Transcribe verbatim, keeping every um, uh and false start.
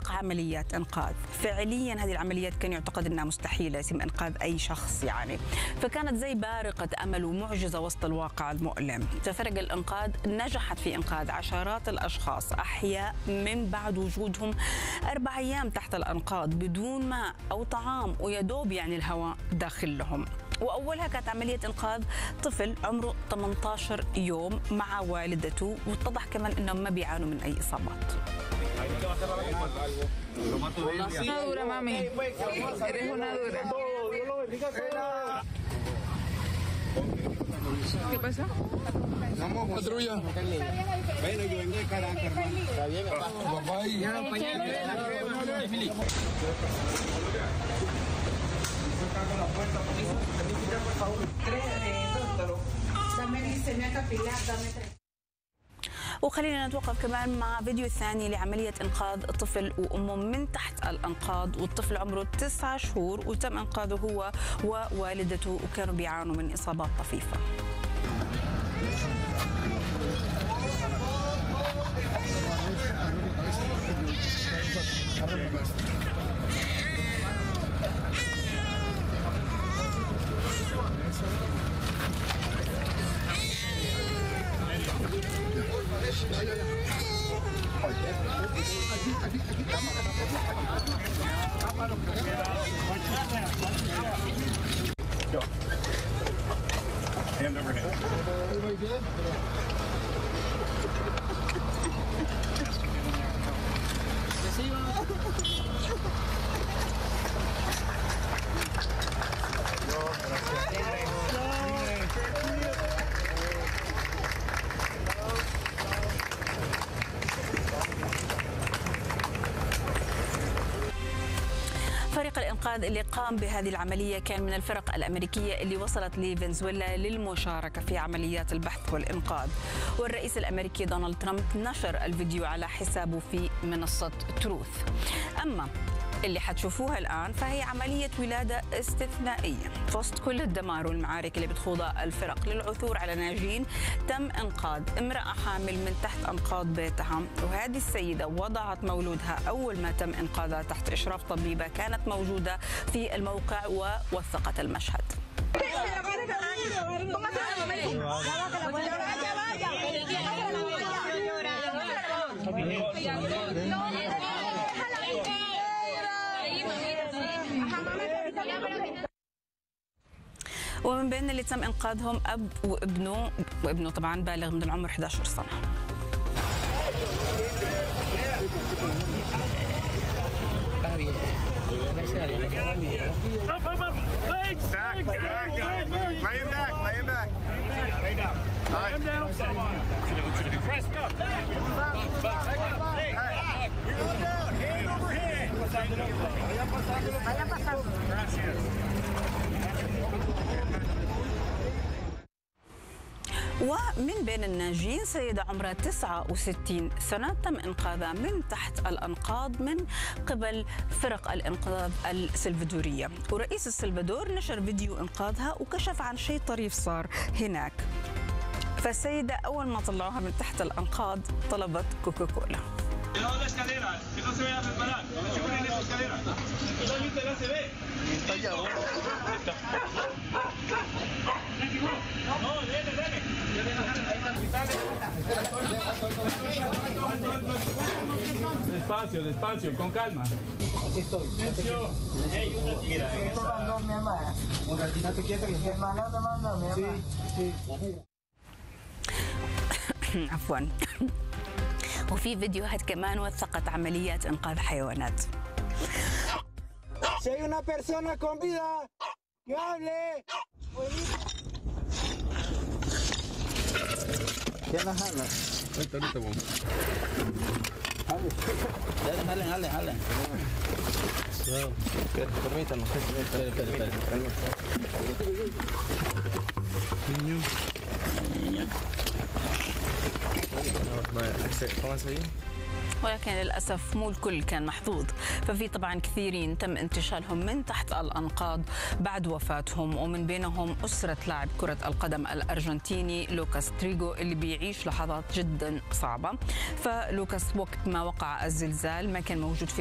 تنسق عمليات إنقاذ. فعليا هذه العمليات كان يعتقد أنها مستحيلة يتم إنقاذ أي شخص يعني، فكانت زي بارقة أمل ومعجزة وسط الواقع المؤلم. ففرق الإنقاذ نجحت في إنقاذ عشرات الأشخاص أحياء من بعد وجودهم أربع أيام تحت الأنقاض بدون ماء أو طعام ويدوب يعني الهواء داخلهم. وأولها كانت عملية إنقاذ طفل عمره ثمانية عشر يوم مع والدته، واتضح كمان أنهم ما بيعانوا من أي إصابات. ¿Qué pasa? Vamos, patrulla. Bueno, yo vengo de Caracas, hermano. Está bien, papá. Papá, y ya no pañales. وخلينا نتوقف كمان مع فيديو ثاني لعملية إنقاذ طفل وأمه من تحت الأنقاض، والطفل عمره تسعة شهور وتم إنقاذه هو ووالدته وكانوا بيعانوا من إصابات طفيفة. Hand over hand. Everybody good? فريق الإنقاذ اللي قام بهذه العملية كان من الفرق الأمريكية اللي وصلت لفنزويلا للمشاركة في عمليات البحث والإنقاذ. والرئيس الأمريكي دونالد ترامب نشر الفيديو على حسابه في منصة تروث. أما اللي حتشوفوها الآن فهي عملية ولادة استثنائية في وسط كل الدمار والمعارك اللي بتخوضها الفرق للعثور على ناجين. تم إنقاذ امرأة حامل من تحت أنقاض بيتها، وهذه السيدة وضعت مولودها أول ما تم إنقاذها تحت إشراف طبيبة كانت موجودة في الموقع ووثقت المشهد. ومن بين اللي تم إنقاذهم أب وابنه، وابنه طبعا بالغ من العمر إحدى عشرة سنة. ومن بين الناجين سيدة عمرها تسعة وستين سنة تم إنقاذها من تحت الأنقاض من قبل فرق الإنقاذ السلفادورية. ورئيس السلفادور نشر فيديو إنقاذها وكشف عن شيء طريف صار هناك. فالسيدة أول ما طلعوها من تحت الأنقاض طلبت كوكاكولا. Despacio, despacio, con calma. Aquí estoy. Hey, una tira. ¿Qué te mandó mi mamá? Un ratito quieto que mi hermana te mandó mi mamá. Sí, sí. عفوا. وفي فيديوهات كمان وثقت عمليات إنقاذ حيوانات. Si hay una persona con vida, que hable. ¿Quién la jala? Ahorita, ahorita, vamos. Jalen, jalen, jalen, jalen. Permítanme, espera, espera, espera. Niño. Niño. خلاص هي. ولكن للأسف مو الكل كان محظوظ، ففي طبعا كثيرين تم انتشالهم من تحت الأنقاض بعد وفاتهم، ومن بينهم أسرة لاعب كرة القدم الأرجنتيني لوكاس تريغو اللي بيعيش لحظات جدا صعبة. فلوكاس وقت ما وقع الزلزال ما كان موجود في